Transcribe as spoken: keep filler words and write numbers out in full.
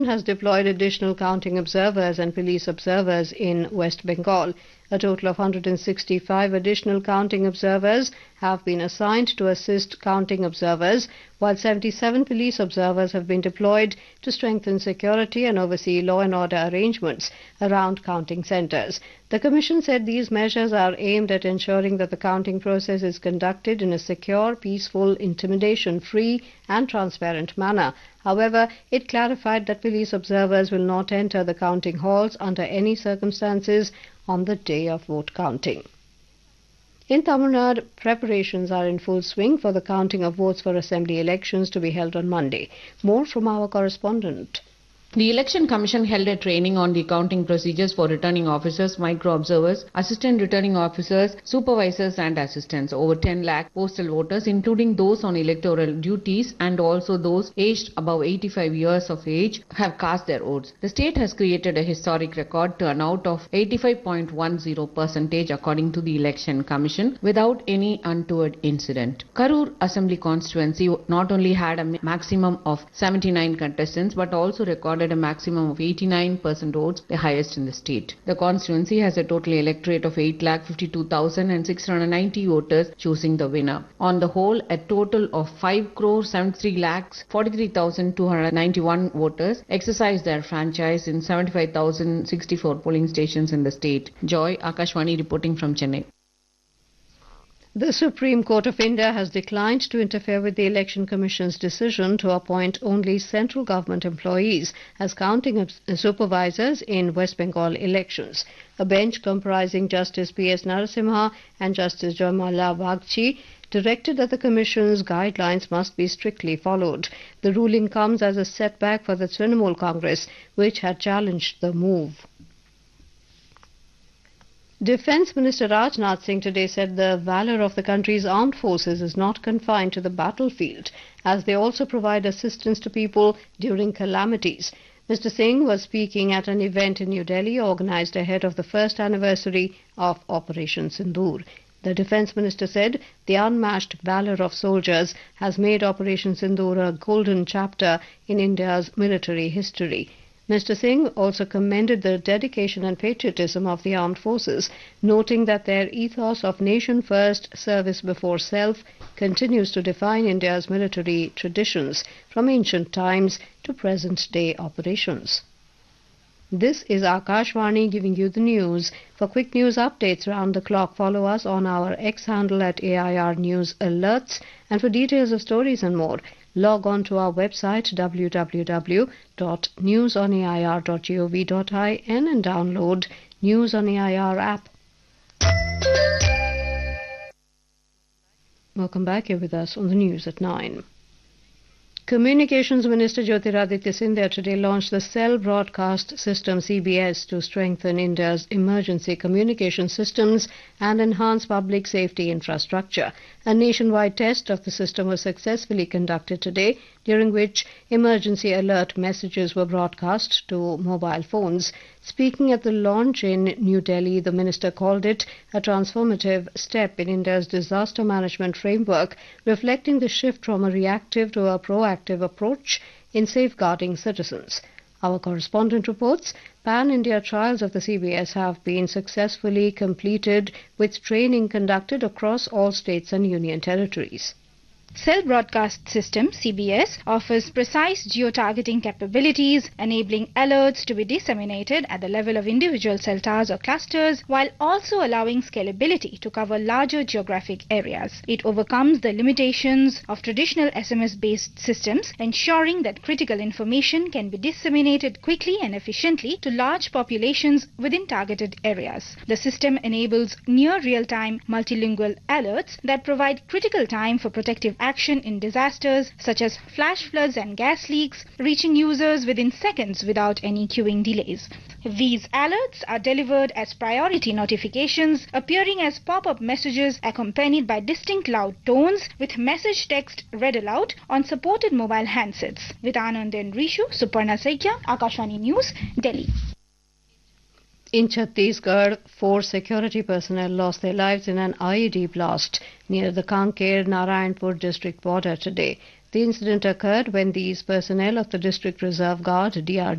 has deployed additional counting observers and police observers in West Bengal. A total of one hundred sixty-five additional counting observers have been assigned to assist counting observers, while seventy-seven police observers have been deployed to strengthen security and oversee law and order arrangements around counting centres. The Commission said these measures are aimed at ensuring that the counting process is conducted in a secure, peaceful, intimidation-free and transparent manner. However, it clarified that police observers will not enter the counting halls under any circumstances on the day of vote counting. In Tamil Nadu, preparations are in full swing for the counting of votes for assembly elections to be held on Monday. More from our correspondent. The Election Commission held a training on the counting procedures for returning officers, micro-observers, assistant returning officers, supervisors and assistants. Over ten lakh postal voters, including those on electoral duties and also those aged above eighty-five years of age, have cast their votes. The state has created a historic record turnout of eighty-five point one zero percent according to the Election Commission without any untoward incident. Karur Assembly constituency not only had a maximum of seventy-nine contestants but also recorded a maximum of eighty-nine percent votes, the highest in the state. The constituency has a total electorate of eight lakh fifty-two thousand six hundred ninety voters choosing the winner. On the whole, a total of five crore seventy-three lakhs forty-three thousand two hundred ninety-one voters exercised their franchise in seventy-five thousand sixty-four polling stations in the state. Joy, Akashvani reporting from Chennai. The Supreme Court of India has declined to interfere with the Election Commission's decision to appoint only central government employees as counting supervisors in West Bengal elections. A bench comprising Justice P S Narasimha and Justice Joymala Bagchi directed that the Commission's guidelines must be strictly followed. The ruling comes as a setback for the Trinamool Congress, which had challenged the move. Defence Minister Rajnath Singh today said the valour of the country's armed forces is not confined to the battlefield, as they also provide assistance to people during calamities. Mister Singh was speaking at an event in New Delhi organised ahead of the first anniversary of Operation Sindoor. The Defence Minister said the unmatched valour of soldiers has made Operation Sindoor a golden chapter in India's military history. Mister Singh also commended the dedication and patriotism of the armed forces, noting that their ethos of nation first, service before self continues to define India's military traditions from ancient times to present-day operations. This is Akashvani giving you the news. For quick news updates round the clock, follow us on our X handle at A I R News Alerts, and for details of stories and more, log on to our website w w w dot news on a i r dot gov dot in and download News on A I R app. Welcome back. Here with us on the news at nine. Communications Minister Jyotiraditya Scindia today launched the Cell Broadcast System C B S to strengthen India's emergency communication systems and enhance public safety infrastructure. A nationwide test of the system was successfully conducted today, during which emergency alert messages were broadcast to mobile phones. Speaking at the launch in New Delhi, the minister called it a transformative step in India's disaster management framework, reflecting the shift from a reactive to a proactive approach in safeguarding citizens. Our correspondent reports pan-India trials of the C B S have been successfully completed, with training conducted across all states and union territories. Cell Broadcast System C B S offers precise geo-targeting capabilities, enabling alerts to be disseminated at the level of individual cell towers or clusters, while also allowing scalability to cover larger geographic areas. It overcomes the limitations of traditional S M S-based systems, ensuring that critical information can be disseminated quickly and efficiently to large populations within targeted areas. The system enables near real-time multilingual alerts that provide critical time for protective action in disasters such as flash floods and gas leaks, reaching users within seconds without any queuing delays. These alerts are delivered as priority notifications, appearing as pop-up messages accompanied by distinct loud tones, with message text read aloud on supported mobile handsets. With Anand and Rishu, Suparna Saikya, Akashvani News, Delhi. In Chhattisgarh, four security personnel lost their lives in an I E D blast near the Kanker-Narayanpur district border today. The incident occurred when these personnel of the District Reserve Guard D R